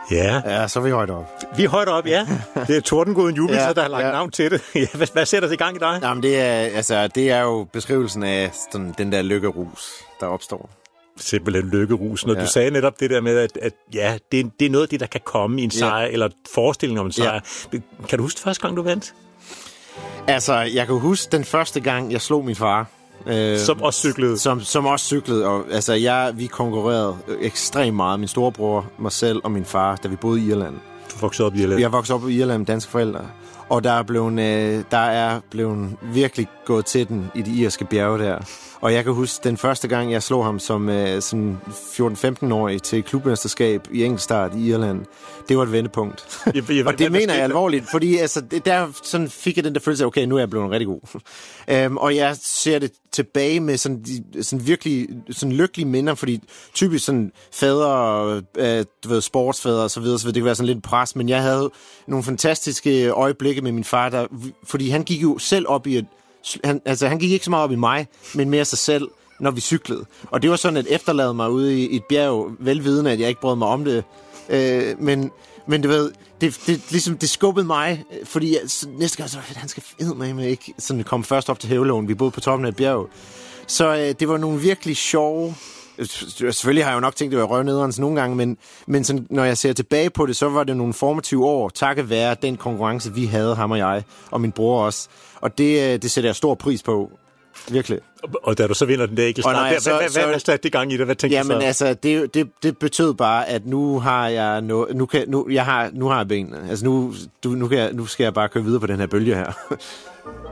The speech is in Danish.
Ja, så er vi højt op. Vi er højt op, ja. Det er Tordengoden Jubelser, der har lagt navn til det. Hvad sætter sig i gang i dig? Jamen, det er jo beskrivelsen af sådan, den der lykkerus, der opstår. Simpelthen lykkerus. Når du sagde netop det der med, at det er noget af det, der kan komme i en sejr, eller forestilling om en sejr. Kan du huske første gang, du vandt? Altså, jeg kan huske den første gang, jeg slog min far. Som også cyklede. Som også cyklede. Og, altså, vi konkurrerede ekstremt meget. Min storebror, mig selv og min far, da vi boede i Irland. Du voksede op i Irland? Jeg voksede op i Irland med danske forældre. Og der er blevet virkelig gået til den i de irske bjerge der. Og jeg kan huske den første gang, jeg slog ham som 14-15-årig til klubmesterskab i enkeltstart i Irland. Det var et vendepunkt. Og det mener jeg alvorligt, fordi altså, der sådan fik jeg den der følelse af, okay, nu er jeg blevet rigtig god. Og jeg ser det tilbage med sådan virkelig sådan lykkelige minder, fordi typisk sådan fædre, sportsfædre og så videre, så det kan være sådan lidt pres, men jeg havde nogle fantastiske øjeblikke med min far, fordi han gik jo selv op i han gik ikke så meget op i mig, men mere sig selv, når vi cyklede. Og det var sådan, at efterlade mig ude i et bjerg, velvidende, at jeg ikke brød mig om det. Men du ved, det skubbede mig, fordi næste gang, så han skal med ikke sådan komme først op til Hævlån. Vi boede på toppen af et bjerg. Så det var nogle virkelig sjove. Selvfølgelig har jeg jo nok tænkt, det var røvnederens nogle gange, men sådan, når jeg ser tilbage på det, så var det nogle formative år, takket være den konkurrence, vi havde, ham og jeg, og min bror også. Og det sætter jeg stor pris på. Virkelig. Og da du så vinder den der enkeltstart, hvad satte det gang i det? Hvad tænkte du så? Jamen altså, det betød bare, at nu har jeg nu har jeg benene. Altså nu skal jeg bare køre videre på den her bølge her.